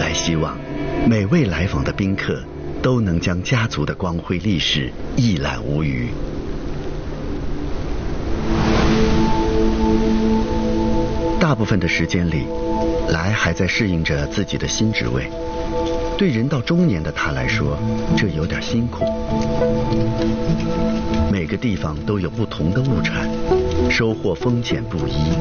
来希望每位来访的宾客都能将家族的光辉历史一览无余。大部分的时间里，来还在适应着自己的新职位。对人到中年的他来说，这有点辛苦。每个地方都有不同的物产，收获丰俭不一。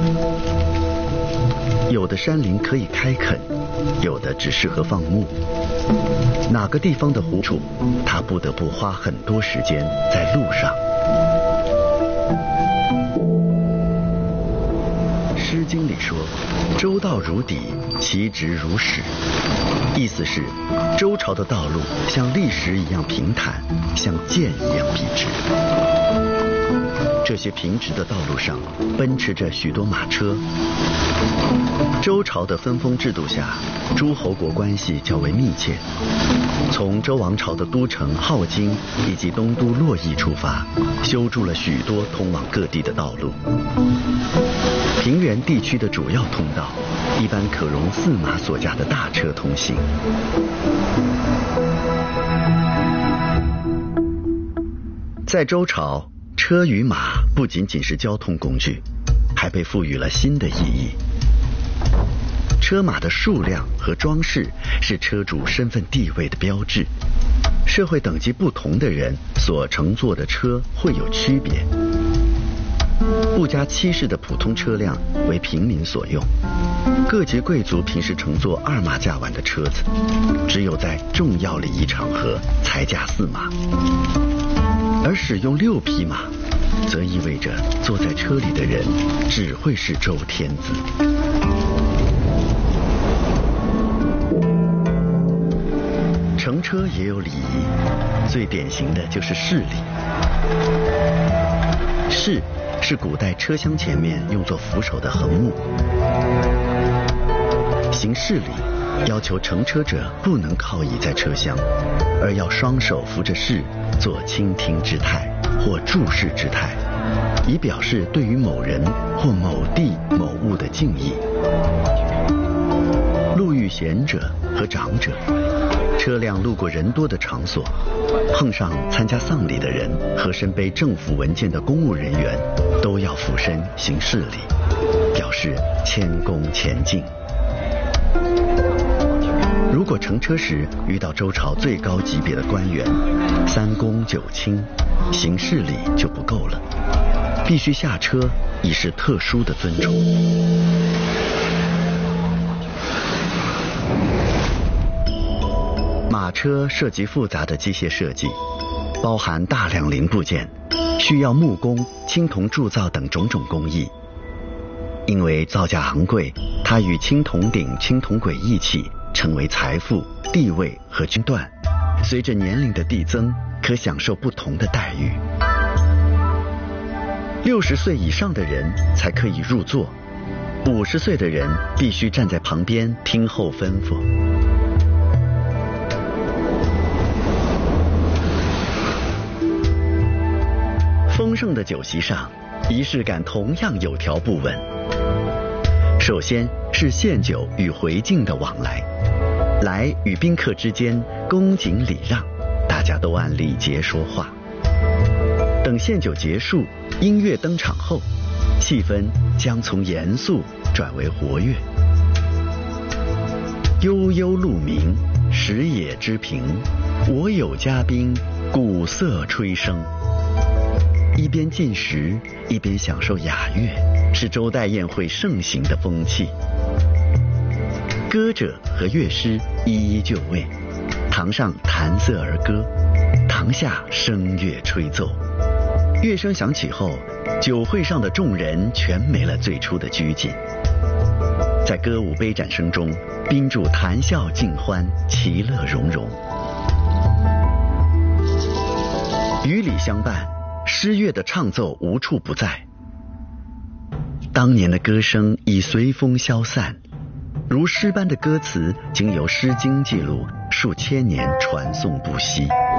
有的山林可以开垦，有的只适合放牧。哪个地方的湖处，他不得不花很多时间在路上。《诗经》里说：“周道如砥，其直如矢。”意思是周朝的道路像砾石一样平坦，像剑一样笔直。这些平直的道路上奔驰着许多马车。周朝的分封制度下，诸侯国关系较为密切。从周王朝的都城镐京以及东都洛邑出发，修筑了许多通往各地的道路。平原地区的主要通道一般可容4马所驾的大车通行。在周朝，车与马不仅仅是交通工具，还被赋予了新的意义。车马的数量和装饰是车主身份地位的标志。社会等级不同的人所乘坐的车会有区别。不加漆饰的普通车辆为平民所用，各级贵族平时乘坐2马驾晚的车子，只有在重要礼仪场合才驾4马。而使用6匹马，则意味着坐在车里的人只会是周天子。乘车也有礼仪，最典型的就是侍礼。侍是古代车厢前面用作扶手的横木。行侍礼要求乘车者不能靠倚在车厢，而要双手扶着侍，做倾听之态或注视之态，以表示对于某人或某地某物的敬意。路遇贤者和长者，车辆路过人多的场所，碰上参加丧礼的人和身背政府文件的公务人员，都要俯身行侍礼，表示谦恭前进。如果乘车时遇到周朝最高级别的官员，3公9卿，行侍礼就不够了，必须下车以示特殊的尊重。马车涉及复杂的机械设计，包含大量零部件，需要木工、青铜铸造等种种工艺。因为造价昂贵，它与青铜鼎、青铜簋一起，成为财富、地位和军段。随着年龄的递增，可享受不同的待遇。60岁以上的人才可以入座，50岁的人必须站在旁边听候吩咐。丰盛的酒席上，仪式感同样有条不紊。首先是献酒与回敬的往来，来与宾客之间恭敬礼让，大家都按礼节说话。等献酒结束，音乐登场后，气氛将从严肃转为活跃。悠悠鹿鸣，食野之苹，我有嘉宾，鼓瑟吹笙。一边进食，一边享受雅乐，是周代宴会盛行的风气。歌者和乐师一一就位，堂上弹瑟而歌，堂下声乐吹奏。乐声响起后，酒会上的众人全没了最初的拘谨，在歌舞杯盏声中，宾主谈笑尽欢，其乐融融。与礼相伴，诗乐的唱奏无处不在。当年的歌声已随风消散，如诗般的歌词经由《诗经》记录，数千年传颂不息。